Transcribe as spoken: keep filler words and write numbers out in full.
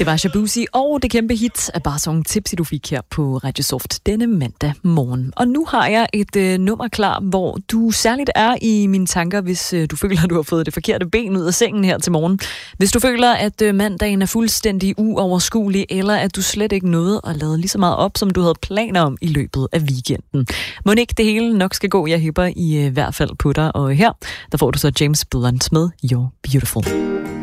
Det var Shabuzi og det kæmpe hit af Barsong Tipsy, du fik her på Radio Soft denne mandag morgen. Og nu har jeg et øh, nummer klar, hvor du særligt er i mine tanker, hvis øh, du føler, at du har fået det forkerte ben ud af sengen her til morgen. Hvis du føler, at øh, mandagen er fuldstændig uoverskuelig, eller at du slet ikke nåede at lade lige så meget op, som du havde planer om i løbet af weekenden. Må ikke det hele nok skal gå, jeg hipper i øh, hvert fald på dig. Og her, der får du så James Blunt med You're Beautiful.